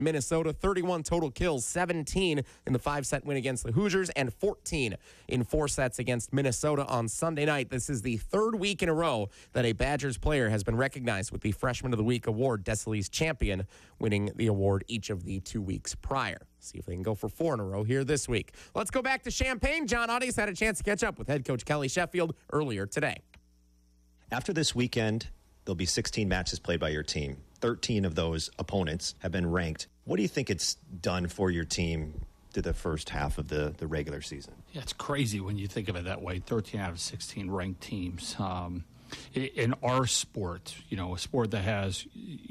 Minnesota. 31 total kills, 17 in the 5-set win against the Hoosiers, and 14 in 4 sets against Minnesota on Sunday night. This is the 3rd week in a row that a Badgers player has been recognized with the Freshman of the Week award. Desalie's champion, winning the award each of the 2 weeks prior. See if they can go for 4 in a row here this week. Let's go back to Champaign. John Audius had a chance to catch up with head coach Kelly Sheffield earlier today. After this weekend, there'll be 16 matches played by your team. 13 of those opponents have been ranked. What do you think it's done for your team to the first half of the regular season? Yeah, it's crazy when you think of it that way. 13 out of 16 ranked teams. In our sport, a sport that has,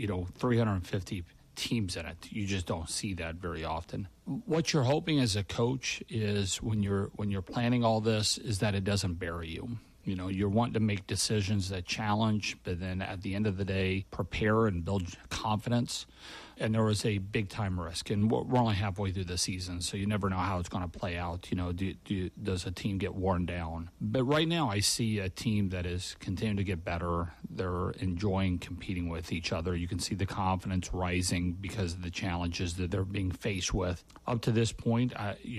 350 teams in it, you just don't see that very often. What you're hoping as a coach is when you're planning all this is that it doesn't bury you. You're wanting to make decisions that challenge, but then at the end of the day, prepare and build confidence. And there was a big-time risk. And we're only halfway through the season, so you never know how it's going to play out. Does a team get worn down? But right now I see a team that is continuing to get better. They're enjoying competing with each other. You can see the confidence rising because of the challenges that they're being faced with. Up to this point,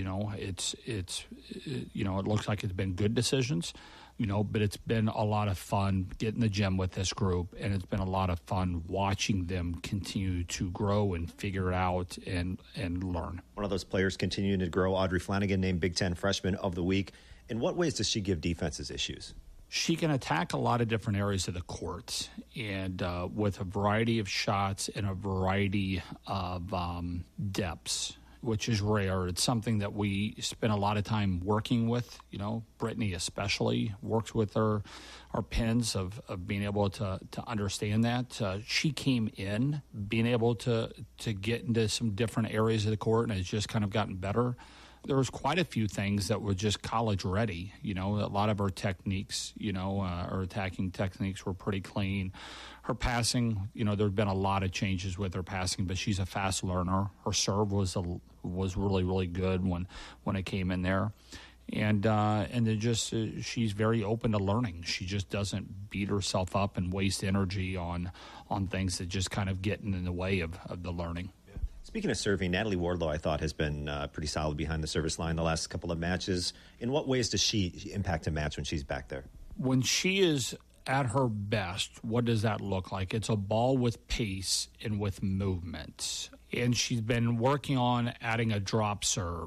it looks like it's been good decisions. But it's been a lot of fun getting in the gym with this group, and it's been a lot of fun watching them continue to grow and figure out and learn. One of those players continuing to grow, Audrey Flanagan, named Big Ten Freshman of the Week. In what ways does she give defenses issues? She can attack a lot of different areas of the court, and with a variety of shots and a variety of depths, which is rare. It's something that we spend a lot of time working with. Brittany especially works with our pins of being able to understand that. She came in being able to get into some different areas of the court and has just kind of gotten better. There was quite a few things that were just college ready. A lot of her techniques, her attacking techniques were pretty clean. Her passing, there's been a lot of changes with her passing, but she's a fast learner. Her serve was really, really good when it came in there. And then just she's very open to learning. She just doesn't beat herself up and waste energy on things that just kind of get in the way of the learning. Speaking of serving, Natalie Wardlow, I thought, has been pretty solid behind the service line the last couple of matches. In what ways does she impact a match when she's back there? When she is at her best, what does that look like? It's a ball with pace and with movement. And she's been working on adding a drop serve,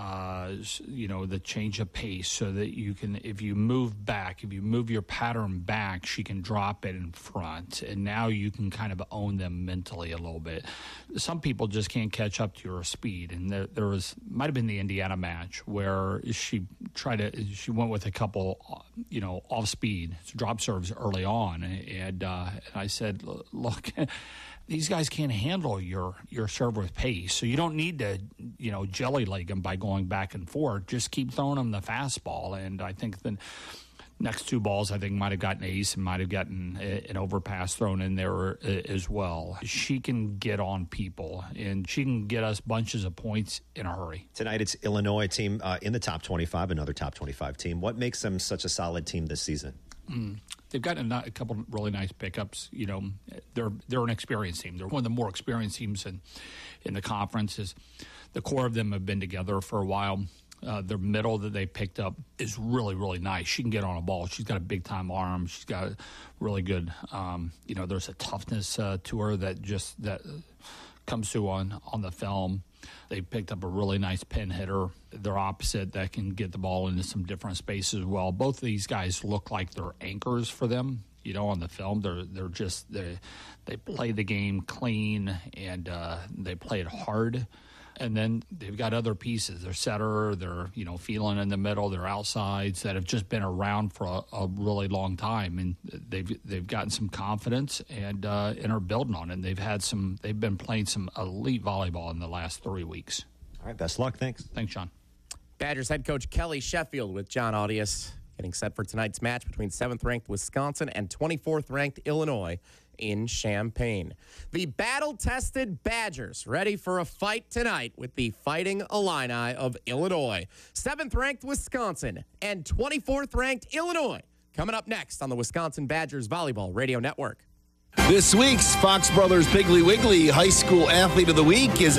the change of pace so that you can, if you move your pattern back, she can drop it in front. And now you can kind of own them mentally a little bit. Some people just can't catch up to her speed. And there might have been the Indiana match where she went with a couple, off speed drop serves early on. And I said, look, these guys can't handle your serve with pace, so you don't need to, jelly leg them by going back and forth. Just keep throwing them the fastball, and I think the next 2 balls, might have gotten ace and might have gotten an overpass thrown in there as well. She can get on people, and she can get us bunches of points in a hurry. Tonight it's Illinois team in the top 25, another top 25 team. What makes them such a solid team this season? They've gotten a couple of really nice pickups. They're an experienced team. They're one of the more experienced teams in the conference. The core of them have been together for a while. Their middle that they picked up is really, really nice. She can get on a ball. She's got a big-time arm. She's got really good, there's a toughness to her that comes through on the film. They picked up a really nice pin hitter. They're opposite that can get the ball into some different spaces as well. Both of these guys look like they're anchors for them. On the film, they play the game clean and they play it hard. And then they've got other pieces. They're setter, they're, feeling in the middle, they're outsides that have just been around for a really long time. And they've gotten some confidence and are building on it. And they've been playing some elite volleyball in the last 3 weeks. All right, best luck. Thanks. Thanks, John. Badgers head coach Kelly Sheffield with John Audius getting set for tonight's match between 7th-ranked Wisconsin and 24th-ranked Illinois in Champaign. The battle-tested Badgers ready for a fight tonight with the Fighting Illini of Illinois. 7th-ranked Wisconsin and 24th-ranked Illinois coming up next on the Wisconsin Badgers Volleyball Radio Network. This week's Fox Brothers Piggly Wiggly High School Athlete of the Week is